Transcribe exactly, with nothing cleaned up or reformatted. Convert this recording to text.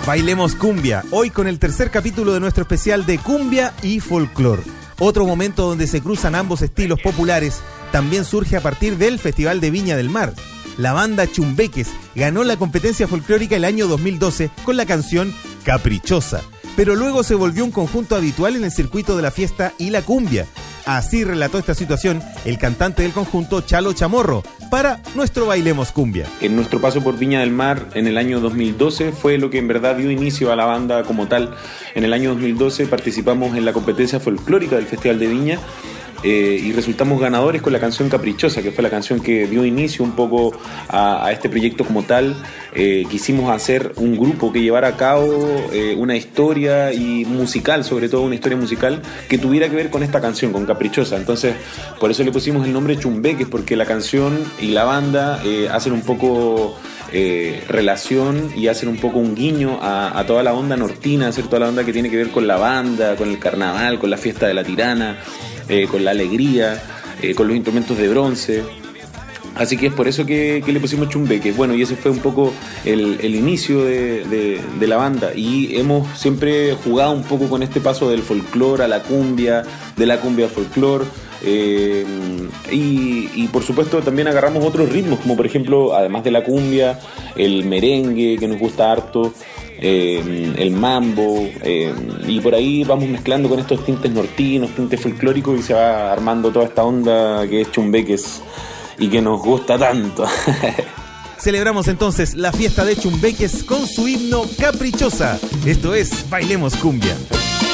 Bailemos Cumbia, hoy con el tercer capítulo de nuestro especial de cumbia y folclor. Otro momento donde se cruzan ambos estilos populares también surge a partir del Festival de Viña del Mar. La banda Chumbeques ganó la competencia folclórica el año dos mil doce con la canción Caprichosa, pero luego se volvió un conjunto habitual en el circuito de la fiesta y la cumbia. Así relató esta situación el cantante del conjunto, Chalo Chamorro, para nuestro Bailemos Cumbia. En nuestro paso por Viña del Mar en el año dos mil doce fue lo que en verdad dio inicio a la banda como tal. En el año dos mil doce participamos en la competencia folclórica del Festival de Viña eh, y resultamos ganadores con la canción Caprichosa, que fue la canción que dio inicio un poco a, a este proyecto como tal. Eh, quisimos hacer un grupo que llevara a cabo eh, una historia y musical, sobre todo una historia musical que tuviera que ver con esta canción, con Caprichosa. Entonces, por eso le pusimos el nombre Chumbeques, porque la canción y la banda eh, hacen un poco eh, relación y hacen un poco un guiño a, a toda la onda nortina, hacer toda la onda que tiene que ver con la banda, con el carnaval, con la fiesta de la tirana, eh, con la alegría, eh, con los instrumentos de bronce. Así que es por eso que, que le pusimos Chumbeques. Bueno, y ese fue un poco el, el inicio de, de, de la banda. Y hemos siempre jugado un poco con este paso del folclore a la cumbia, de la cumbia al folclore. Eh, y, y por supuesto también agarramos otros ritmos, como por ejemplo, además de la cumbia, el merengue, que nos gusta harto, eh, el mambo, eh, y por ahí vamos mezclando con estos tintes nortinos, tintes folclóricos, y se va armando toda esta onda que es Chumbeques y que nos gusta tanto. Celebramos entonces la fiesta de Chumbeques con su himno Caprichosa. Esto es Bailemos Cumbia.